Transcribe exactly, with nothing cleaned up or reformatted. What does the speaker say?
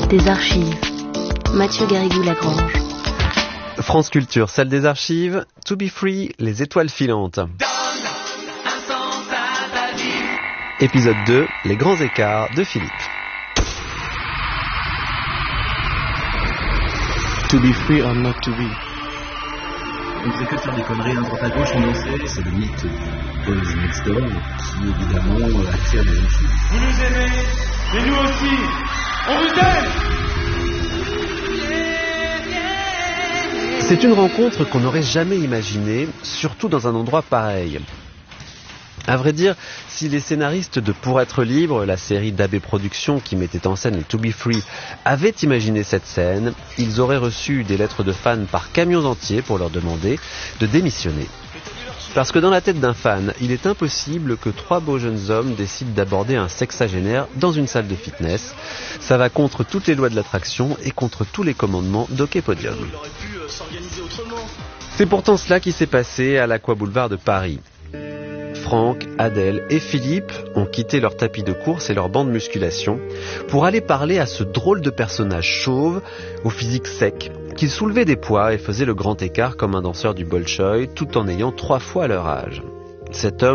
des archives. Mathieu Garrigou-Lagrange. France Culture, salle des archives, To Be Free, les étoiles filantes. Épisode deux, les grands écarts de Philippe. To be free or not to be. On ne faisait que de faire des conneries à droite à gauche, on dansait. C'est le mythe du Boys Next Door qui évidemment attire les jeunes filles. Vous nous aimez, et nous aussi, on vous aime. C'est une rencontre qu'on n'aurait jamais imaginée, surtout dans un endroit pareil. À vrai dire, si les scénaristes de Pour être libre, la série d'A B Productions qui mettait en scène les To Be Free, avaient imaginé cette scène, ils auraient reçu des lettres de fans par camions entiers pour leur demander de démissionner. Parce que dans la tête d'un fan, il est impossible que trois beaux jeunes hommes décident d'aborder un sexagénaire dans une salle de fitness. Ça va contre toutes les lois de l'attraction et contre tous les commandements d'Hockey Podium. C'est pourtant cela qui s'est passé à l'Aqua Boulevard de Paris. Franck, Adèle et Philippe ont quitté leur tapis de course et leur banc de musculation pour aller parler à ce drôle de personnage chauve, au physique sec, qui soulevait des poids et faisait le grand écart comme un danseur du Bolchoï tout en ayant trois fois leur âge. Cet homme